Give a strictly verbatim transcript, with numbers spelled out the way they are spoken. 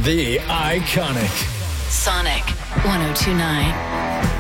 The Iconic Sonic one oh two point nine.